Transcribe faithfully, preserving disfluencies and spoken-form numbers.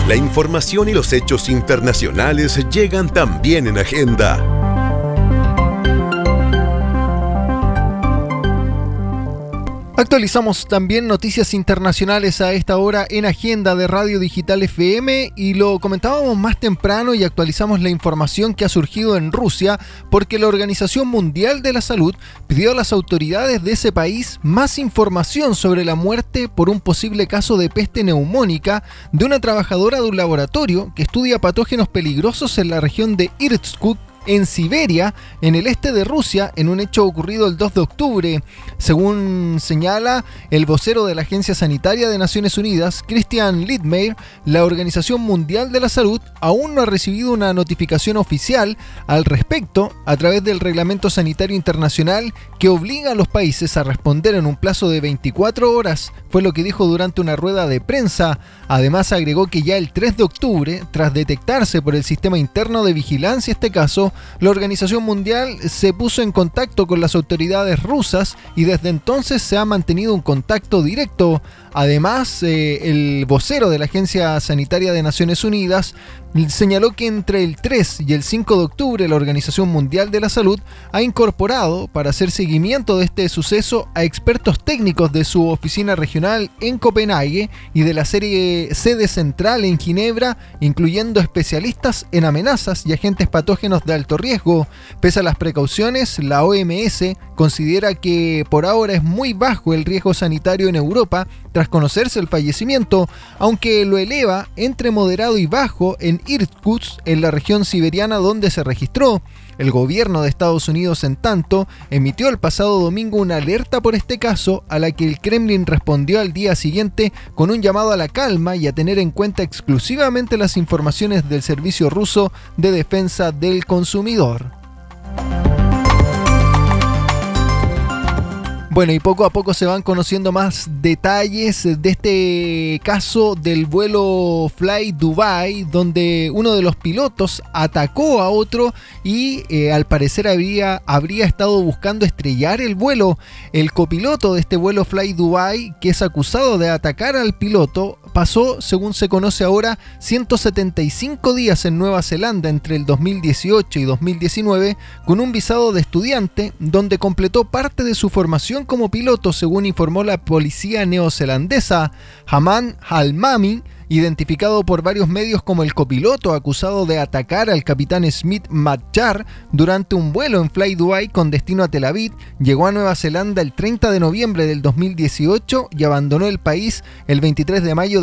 La información y los hechos internacionales llegan también en Agenda. Actualizamos también noticias internacionales a esta hora en Agenda de Radio Digital F M y lo comentábamos más temprano y actualizamos la información que ha surgido en Rusia porque la Organización Mundial de la Salud pidió a las autoridades de ese país más información sobre la muerte por un posible caso de peste neumónica de una trabajadora de un laboratorio que estudia patógenos peligrosos en la región de Irkutsk, en Siberia, en el este de Rusia, en un hecho ocurrido el dos de octubre. Según señala el vocero de la Agencia Sanitaria de Naciones Unidas, Christian Lindmeier, la Organización Mundial de la Salud aún no ha recibido una notificación oficial al respecto a través del Reglamento Sanitario Internacional que obliga a los países a responder en un plazo de veinticuatro horas, fue lo que dijo durante una rueda de prensa. Además agregó que ya el tres de octubre, tras detectarse por el sistema interno de vigilancia este caso, la Organización Mundial se puso en contacto con las autoridades rusas y desde entonces se ha mantenido un contacto directo. Además, eh, el vocero de la Agencia Sanitaria de Naciones Unidas señaló que entre el tres y el cinco de octubre la Organización Mundial de la Salud ha incorporado para hacer seguimiento de este suceso a expertos técnicos de su oficina regional en Copenhague y de la serie sede central en Ginebra, incluyendo especialistas en amenazas y agentes patógenos de alto riesgo. Pese a las precauciones, la O M S considera que por ahora es muy bajo el riesgo sanitario en Europa tras conocerse el fallecimiento, aunque lo eleva entre moderado y bajo en Irkutsk, en la región siberiana donde se registró. El gobierno de Estados Unidos, en tanto, emitió el pasado domingo una alerta por este caso, a la que el Kremlin respondió al día siguiente con un llamado a la calma y a tener en cuenta exclusivamente las informaciones del Servicio Ruso de Defensa del Consumidor. Bueno, y poco a poco se van conociendo más detalles de este caso del vuelo Fly Dubai, donde uno de los pilotos atacó a otro y eh, al parecer había, habría estado buscando estrellar el vuelo. El copiloto de este vuelo Fly Dubai, que es acusado de atacar al piloto, pasó, según se conoce ahora, ciento setenta y cinco días en Nueva Zelanda entre el dos mil dieciocho y dos mil diecinueve con un visado de estudiante, donde completó parte de su formación como piloto, según informó la policía neozelandesa. Haman Halmami, identificado por varios medios como el copiloto acusado de atacar al capitán Smith Matchar durante un vuelo en Fly Dubai con destino a Tel Aviv, llegó a Nueva Zelanda el treinta de noviembre del dos mil dieciocho y abandonó el país el veintitrés de mayo